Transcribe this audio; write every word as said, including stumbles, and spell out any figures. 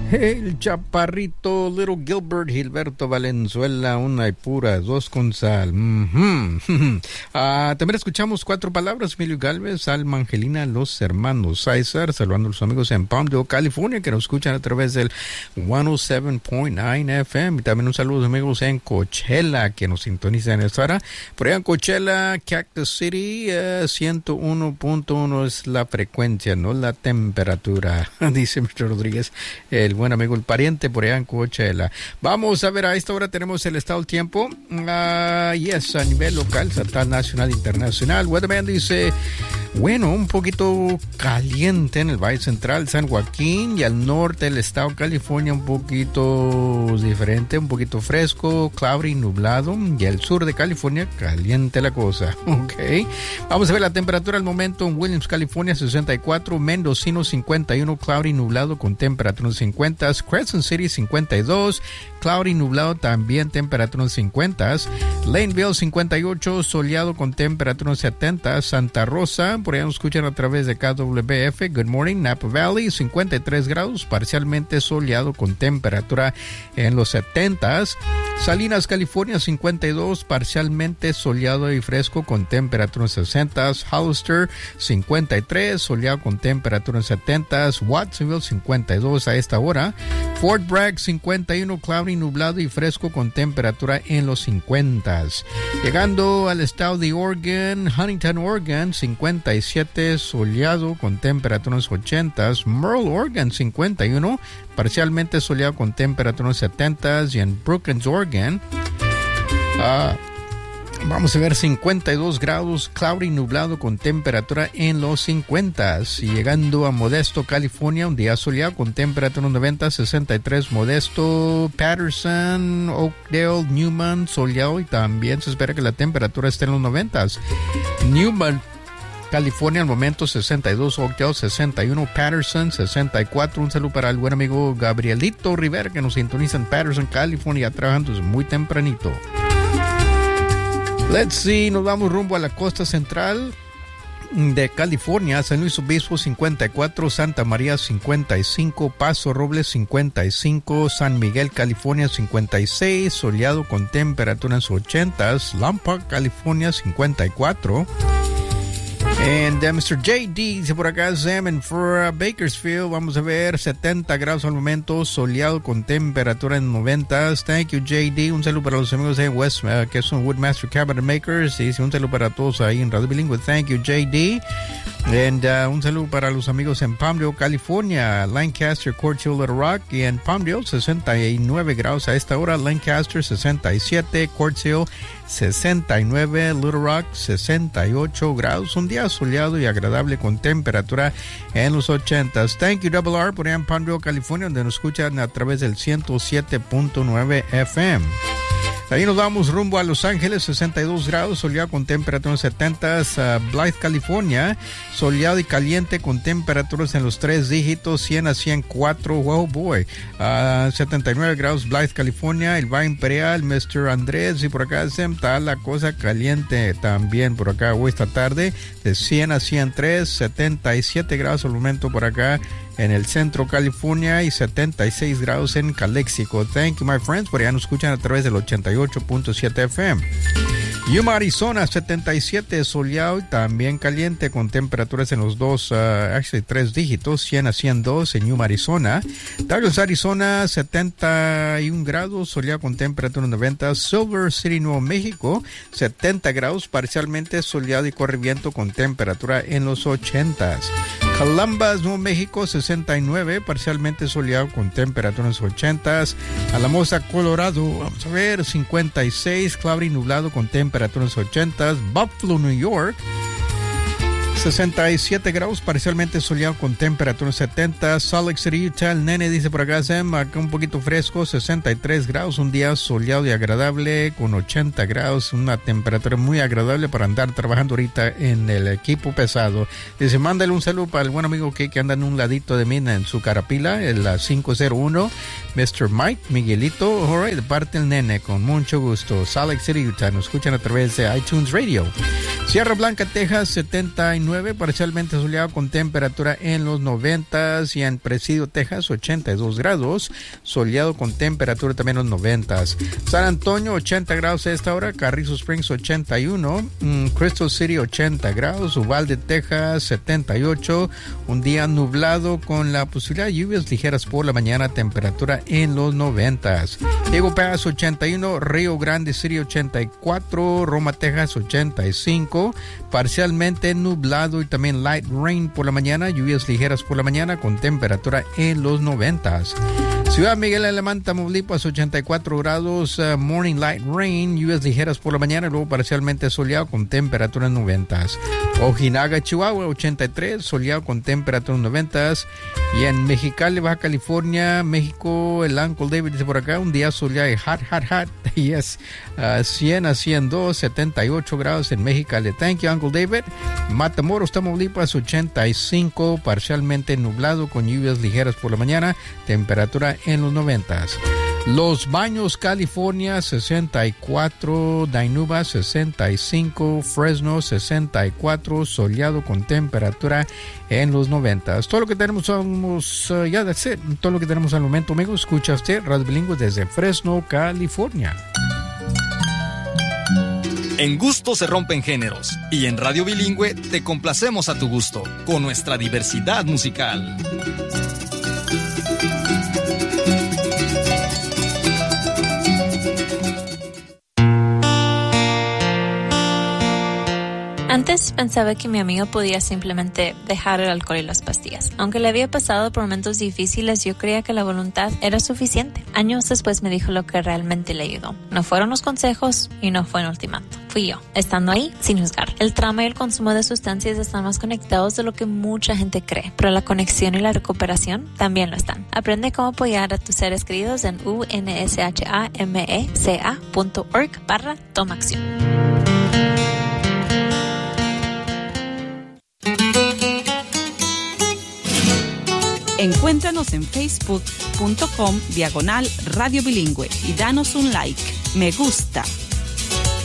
El chaparrito Little Gilbert, Gilberto Valenzuela, una y pura, dos con sal. Mm-hmm. uh, también escuchamos cuatro palabras, Emilio Galvez, Alma Angelina, los hermanos César, saludando a los amigos en Palmdale, California, que nos escuchan a través del ciento siete punto nueve F M. Y también un saludo a los amigos en Coachella, que nos sintonizan en esta hora. Por allá en Coachella, Cactus City, uh, ciento uno punto uno es la frecuencia, no la temperatura, dice mister Rodríguez, el buen amigo, el pariente por allá en Coachella. Vamos a ver, a esta hora tenemos el estado del tiempo. Uh, yes, a nivel local, estatal, nacional, internacional. Weatherman dice, bueno, un poquito caliente en el Valle Central, San Joaquín, y al norte del estado de California un poquito diferente, un poquito fresco, cloudy, nublado, y al sur de California, caliente la cosa. Ok. Vamos a ver la temperatura al momento en Williams, California, sesenta y cuatro, Mendocino, cincuenta y uno, cloudy, nublado con temperatura en cincuenta, Crescent City cincuenta y dos, cloudy nublado también temperatura en cincuenta, Laneville cincuenta y ocho, soleado con temperatura en setenta, Santa Rosa, por allá nos escuchan a través de K W F, Good Morning, Napa Valley cincuenta y tres grados, parcialmente soleado con temperatura en los setenta, Salinas, California cincuenta y dos, parcialmente soleado y fresco con temperatura en sesenta, Hollister cincuenta y tres, soleado con temperatura en setenta, Watsonville cincuenta y dos a esta hora, Fort Bragg cincuenta y uno, cloudy, nublado y fresco con temperatura en los cincuenta. Llegando al estado de Oregon, Huntington, Oregon cincuenta y siete, soleado con temperatura en los ochenta, Merle, Oregon cincuenta y uno, parcialmente soleado con temperatura en los setenta, y en Brookings, Oregon, uh, vamos a ver cincuenta y dos grados, cloudy, nublado con temperatura en los cincuenta. Y llegando a Modesto, California, un día soleado con temperatura en los noventa, sesenta y tres Modesto, Patterson, Oakdale, Newman, soleado y también se espera que la temperatura esté en los noventa. Newman, California, al momento sesenta y dos, Oakdale sesenta y uno, Patterson sesenta y cuatro. Un saludo para el buen amigo Gabrielito Rivera, que nos sintoniza en Patterson, California, trabajando desde muy tempranito. Let's see, nos vamos rumbo a la costa central de California, San Luis Obispo cincuenta y cuatro, Santa María cincuenta y cinco, Paso Robles cincuenta y cinco, San Miguel, California cincuenta y seis, soleado con temperatura en sus ochenta, Lampa, California cincuenta y cuatro. And uh, mister J D dice por acá, Sam, and for uh, Bakersfield, vamos a ver setenta grados al momento, soleado con temperatura en noventa. Thank you, J D. Un saludo para los amigos de West, uh, que son Woodmaster Cabinet Makers. Y un saludo para todos ahí en Radio Bilingüe. Thank you, J D. And uh, un saludo para los amigos en Palmdale, California, Lancaster, Court Hill, Little Rock. Y en Palmdale, sesenta y nueve grados a esta hora. Lancaster, sesenta y siete, Court Hill, sesenta y nueve, Little Rock sesenta y ocho grados, un día soleado y agradable con temperatura en los ochenta. Thank you, Double R, por allá en Palmdale, California, donde nos escuchan a través del ciento siete punto nueve F M. Ahí nos vamos rumbo a Los Ángeles, sesenta y dos grados, soleado con temperatura en setenta. Uh, Blythe, California, soleado y caliente con temperaturas en los tres dígitos, cien a ciento cuatro. Oh boy. Uh, setenta y nueve grados, Blythe, California. El Valle Imperial, mister Andrés, y por acá está la cosa caliente también por acá hoy esta tarde, de cien a ciento tres, setenta y siete grados al momento por acá en el centro California y setenta y seis grados en Calexico. Thank you, my friends. Por allá nos escuchan a través del ochenta y ocho punto siete F M. Yuma, Arizona, setenta y siete, soleado y también caliente con temperaturas en los dos, uh, actually tres dígitos, cien a ciento dos en Yuma, Arizona. Douglas, Arizona, setenta y un grados, soleado con temperatura en noventa. Silver City, Nuevo México, setenta grados, parcialmente soleado y corre viento con temperatura en los ochenta. Columbus, Nuevo México, sesenta y nueve, parcialmente soleado con temperatura en los ochenta. Alamosa, Colorado, vamos a ver, cincuenta y seis, cloudy, nublado con temperatura en los ochenta. Buffalo, New York, sesenta y siete grados, parcialmente soleado con temperatura en setenta. Salt Lake City, Utah, el nene dice por acá, Sam, acá un poquito fresco, sesenta y tres grados, un día soleado y agradable con ochenta grados, una temperatura muy agradable para andar trabajando ahorita en el equipo pesado. Dice, mándale un saludo para el buen amigo que, que anda en un ladito de mí en su carapila, el cinco cero uno, mister Mike Miguelito, all right, de parte del nene, con mucho gusto. Salt Lake City, Utah, nos escuchan a través de iTunes Radio. Sierra Blanca, Texas, setenta y nueve, parcialmente soleado con temperatura en los noventa. Y en Presidio, Texas, ochenta y dos grados, soleado con temperatura también en los noventa. San Antonio, ochenta grados a esta hora. Carrizo Springs, ochenta y uno. Mm, Crystal City, ochenta grados. Uvalde, Texas, setenta y ocho. Un día nublado con la posibilidad de lluvias ligeras por la mañana, temperatura en los noventa. Diego Pass, ochenta y uno. Río Grande City, ochenta y cuatro. Roma, Texas, ochenta y cinco. Parcialmente nublado y también light rain por la mañana, lluvias ligeras por la mañana con temperatura en los noventas. Ciudad Miguel Alemán, Tamaulipas, ochenta y cuatro grados, uh, morning light rain, lluvias ligeras por la mañana, luego parcialmente soleado con temperatura en noventas. Ojinaga, Chihuahua, ochenta y tres, soleado con temperatura en noventas. Y en Mexicali, Baja California, México, el Uncle David dice por acá, un día soleado y hot, hot, hot. Yes, uh, cien a ciento dos, setenta y ocho grados en Mexicali. Thank you, Uncle David. Matamoros, Tamaulipas, ochenta y cinco, parcialmente nublado con lluvias ligeras por la mañana, temperatura en los noventas. Los Baños, California, sesenta y cuatro, Dainuba, sesenta y cinco, Fresno, sesenta y cuatro, soleado con temperatura en los noventa. Todo lo que tenemos somos, uh, ya, that's it. Todo lo que tenemos al momento, amigos. Escucha usted Radio Bilingüe desde Fresno, California. En gusto se rompen géneros y en Radio Bilingüe te complacemos a tu gusto con nuestra diversidad musical. Antes pensaba que mi amigo podía simplemente dejar el alcohol y las pastillas. Aunque le había pasado por momentos difíciles, yo creía que la voluntad era suficiente. Años después me dijo lo que realmente le ayudó. No fueron los consejos y no fue un ultimátum. Fui yo, estando ahí sin juzgar. El trauma y el consumo de sustancias están más conectados de lo que mucha gente cree, pero la conexión y la recuperación también lo están. Aprende cómo apoyar a tus seres queridos en unshameca.org barra toma acción. Encuéntranos en facebook punto com diagonal Radio Bilingüe y danos un like. Me gusta.